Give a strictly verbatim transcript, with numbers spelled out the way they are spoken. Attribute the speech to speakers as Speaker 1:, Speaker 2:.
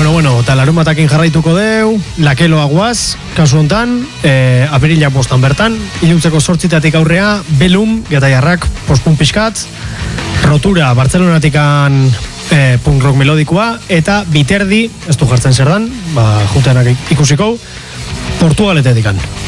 Speaker 1: Bueno, bueno, eta larun batakin jarraituko deu, lakeloa guaz, kasu hontan, e, apirilak bostan bertan, iluntzeko sortzitatik aurrea, Belum, getaiarrak, pospun pixkat, Rotura, Bartzelonatikan e, punk rock melodikoa, eta Biterdi, ez du jartzen zer dan, ba, jutenak ikusiko, Portugaletetikan.